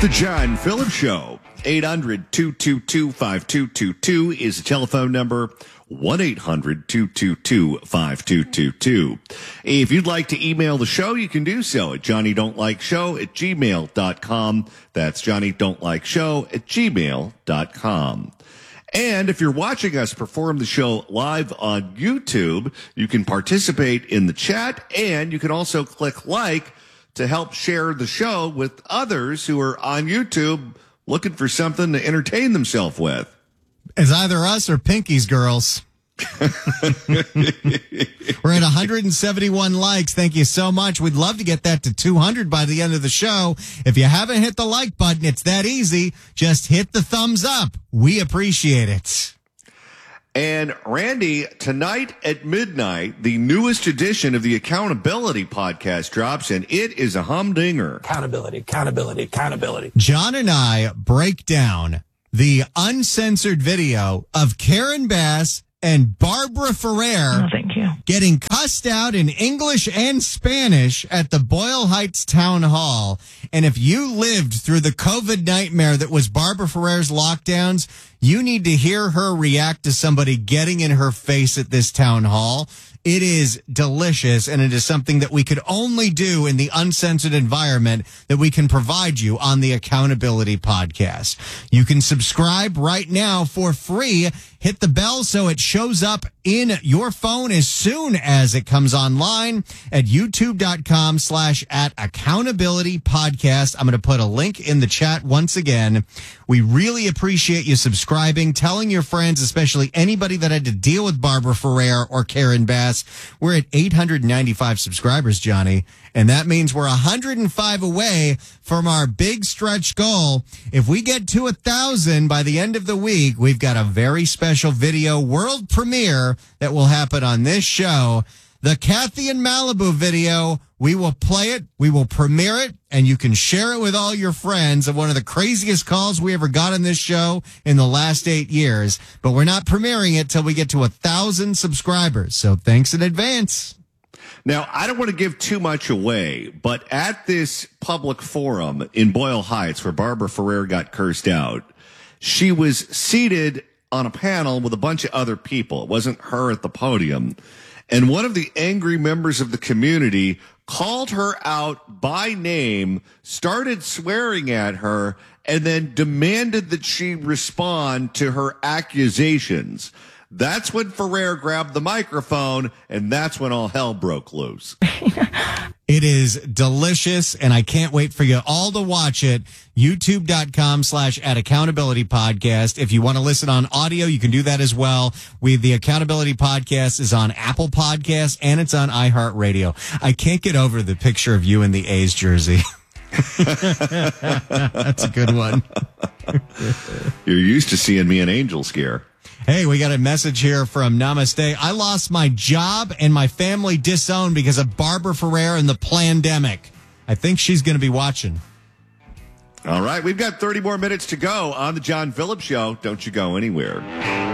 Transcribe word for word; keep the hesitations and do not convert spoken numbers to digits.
The John Phillips Show. eight hundred, two two two, five two two two is the telephone number. one eight hundred, two two two, five two two two. If you'd like to email the show, you can do so at johnny don't like show at gmail dot com. That's johnny don't like show at gmail dot com. And if you're watching us perform the show live on YouTube, you can participate in the chat, and you can also click like to help share the show with others who are on YouTube looking for something to entertain themselves with. It's either us or Pinky's girls. We're at one hundred seventy-one likes. Thank you so much. We'd love to get that to two hundred by the end of the show. If you haven't hit the like button, it's that easy. Just hit the thumbs up. We appreciate it. And Randy, tonight at midnight, the newest edition of the Accountability Podcast drops, and it is a humdinger. Accountability, accountability, accountability. John and I break down the uncensored video of Karen Bass and Barbara Ferrer Oh, thank you. getting cussed out in English and Spanish at the Boyle Heights Town Hall. And if you lived through the COVID nightmare that was Barbara Ferrer's lockdowns, you need to hear her react to somebody getting in her face at this town hall. It is delicious, and it is something that we could only do in the uncensored environment that we can provide you on the Accountability Podcast. You can subscribe right now for free. Hit the bell so it shows up in your phone as soon as it comes online at youtube.com slash at accountability podcast. I'm going to put a link in the chat once again. We really appreciate you subscribing, telling your friends, especially anybody that had to deal with Barbara Ferrer or Karen Bass. We're at eight hundred ninety-five subscribers, Johnny, and that means we're one hundred five away from our big stretch goal. If we get to a thousand by the end of the week, we've got a very special video world premiere that will happen on this show. The Kathy in Malibu video, we will play it, we will premiere it, and you can share it with all your friends of one of the craziest calls we ever got on this show in the last eight years. But we're not premiering it till we get to a thousand subscribers. So thanks in advance. Now, I don't want to give too much away, but at this public forum in Boyle Heights where Barbara Ferrer got cursed out, she was seated on a panel with a bunch of other people. It wasn't her at the podium. And one of the angry members of the community called her out by name, started swearing at her, and then demanded that she respond to her accusations. That's when Ferrer grabbed the microphone, and that's when all hell broke loose. It is delicious, and I can't wait for you all to watch it. YouTube.com slash at accountability podcast. If you want to listen on audio, you can do that as well. We, the Accountability Podcast is on Apple Podcasts, and it's on iHeartRadio. I can't get over the picture of you in the A's jersey. That's a good one. You're used to seeing me in Angel Scare. Hey, we got a message here from Namaste. I lost my job and my family disowned because of Barbara Ferrer and the plandemic. I think she's going to be watching. All right, we've got thirty more minutes to go on the John Phillips Show. Don't you go anywhere.